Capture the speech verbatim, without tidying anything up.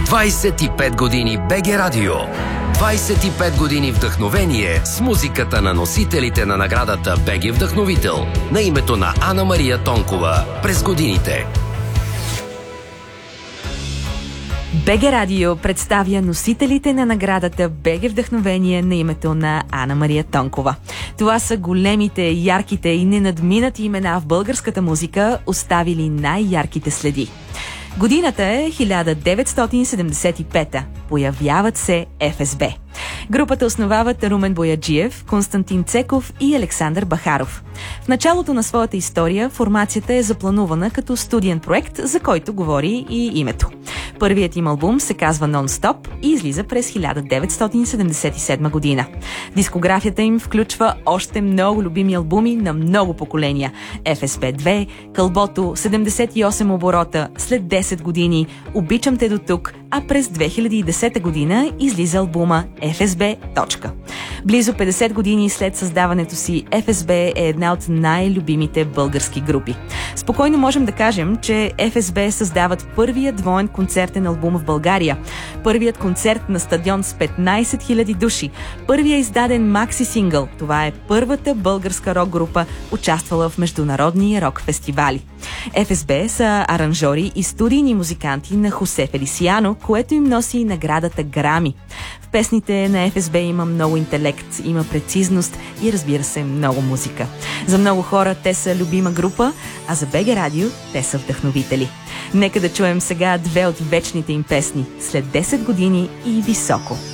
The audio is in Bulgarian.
двайсет и пет години БГ Радио. двайсет и пет години вдъхновение с музиката на носителите на наградата БГ Вдъхновител на името на Ана Мария Тонкова през годините. БГ Радио представя носителите на наградата БГ Вдъхновение на името на Ана Мария Тонкова. Това са големите, ярките и ненадминати имена в българската музика, оставили най-ярките следи. Годината е хиляда деветстотин седемдесет и пета. Появяват се Еф Ес Бе. Групата основават Румен Бояджиев, Константин Цеков и Александър Бахаров. В началото на своята история формацията е запланувана като студиен проект, за който говори и името. Първият им албум се казва Нон-стоп и излиза през хиляда деветстотин седемдесет и седма година. Дискографията им включва още много любими албуми на много поколения. Еф Ес Бе две, Кълбото, седемдесет и осем оборота, След десет години, Обичам те до тук, а през две хиляди и десета година излиза албума Еф Ес Бе. Точка. Близо петдесет години след създаването си, Еф Ес Бе е една от най-любимите български групи. Спокойно можем да кажем, че Еф Ес Бе създават първият двоен концертен албум в България, първият концерт на стадион с петнайсет хиляди души, първият издаден макси сингъл. Това е първата българска рок група, участвала в международни рок фестивали. Еф Ес Бе са аранжори и студийни музиканти на Хосе Фелисиано, което им носи наградата Грами. В песните на Еф Ес Бе има много интелект, има прецизност и, разбира се, много музика. За много хора те са любима група, а за БГ Радио те са вдъхновители. Нека да чуем сега две от вечните им песни – След десет години и Високо.